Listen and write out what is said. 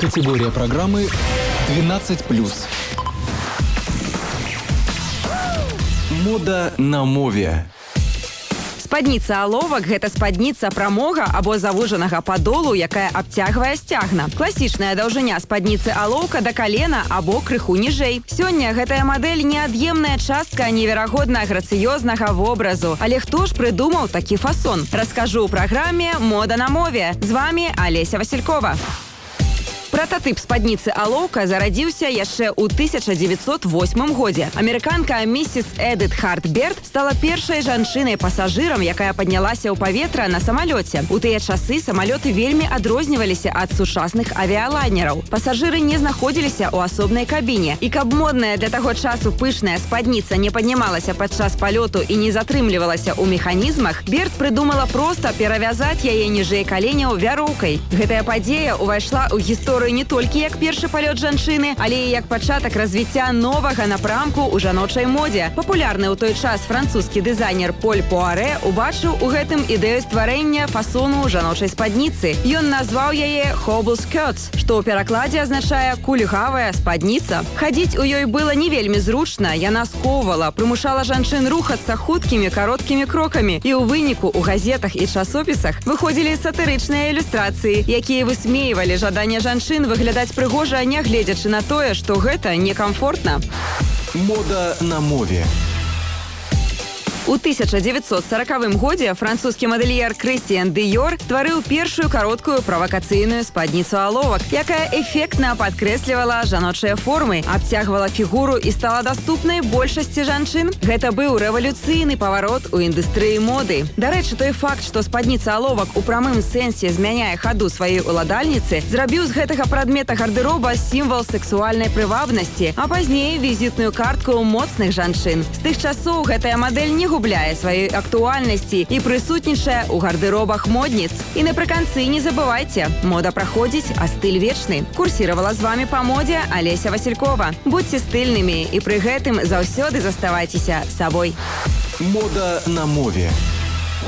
Категория программы 12+. Мода на мове. Спадніца аловак – гэта спадніца прамога або завужанага падолу, якая абцягвае сцягна. Класічная даўжыня спадніцы алоўка да калена або крыху ніжэй. Сёння гэтая мадэль неад'емная частка неверагодна грацыёзнага вобразу. Але хто ж прыдумаў такі фасон? Раскажу ў праграме «Мода на мове». З вами Олеся Василькова. Прататып спадніцы алоўка зарадзіўся яшчэ ў 1908 годзе. Амерыканка місіс Эдыт Харт-Берт стала першай жанчынай-пасажырам, якая паднялася ў паветра на самалёце. У тыя часы самалёты вельмі адрозніваліся ад сучасных авіялайнераў. Пасажыры не знаходзіліся ў асобнай кабіне. І каб модная для таго часу пышная спадніца не паднімалася падчас палёту і не затрымлівалася ў механізмах, Берт прыдумала проста перавязаць яе ніжэй каленяў вяроўкай. Гэтая падзея ўвайшла ў гісторыю не толькі як першы палёт жанчыны, але і як пачатак развіцця новага напрамку ў жаночай модзе. Папулярны ў той час французскі дызайнер Поль Пуарэ убачыў у гэтым ідэю стварэння фасону жаночай спадніцы. Ён назваў яе «Hobble Skirts», што ў перакладзе азначае «кульгавая спадніца». Хадзіць у ёй было не вельмі зручна, яна сковвала, прымушала жанчын рухацца хуткімі кароткімі крокамі. І ў выніку ў газетах і часопісах выходзілі сатырычныя ілюстрацыі, якія высмейвалі жаданне жанчын выглядаць прыгожа, нягледзячы на тое, што гэта некамфортна. Мода на мове. У 1940 годзе французскі мадэльер Крыстіян Дыёр стварыў першую кароткую правакацыйную спадніцу аловак, якая эфектна падкрэслівала жаночыя формы, абцягвала фігуру і стала даступнай большасці жанчын. Гэта быў рэвалюцыйны паварот у індустрыі моды. Дарэчы, той факт, што спадніца аловак у прамым сэнсе змяняе хаду сваёй уладальніцы, зрабіў з гэтага прадмета гардыроба сімвал сэксуальнай прывабнасці, а пазней візітную картку моцных жанчын. З тых часоў гэтая мадэль не губляе сваёй актуальнасці і прысутнічае ў гардыробах модніц. І напрыканцы не забывайце, мода праходзіць, а стыль вечны. Курсіравала з вами па модзе Олеся Василькова. Будьце стыльнымі і пры гэтым заўсёды заставайцеся сабой. Мода на мове.